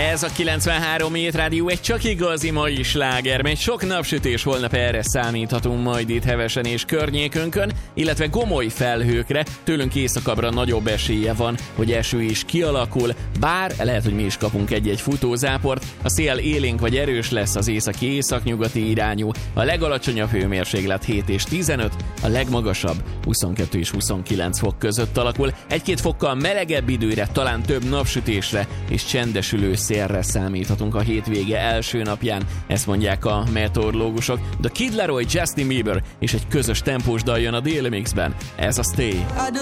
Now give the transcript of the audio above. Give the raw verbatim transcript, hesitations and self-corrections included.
Ez a kilencvenhárom Hét Rádió egy csak igazi mai sláger, mert sok napsütés, holnap erre számíthatunk majd itt Hevesen és környékünkön, illetve gomoly felhőkre, tőlünk északabbra nagyobb esélye van, hogy eső is kialakul, bár lehet, hogy mi is kapunk egy-egy futózáport, a szél élénk vagy erős lesz, az északi északnyugati irányú, a legalacsonyabb hőmérséklet hét és tizenöt, a legmagasabb huszonkettő és huszonkilenc fok között alakul, egy-két fokkal melegebb időre, talán több napsütésre és csendesülő szélre számíthatunk a hétvége első napján, ezt mondják a meteorológusok. The Kid Laroi, Justin Bieber és egy közös tempós dal jön a Daily Mixben, ez a Stay.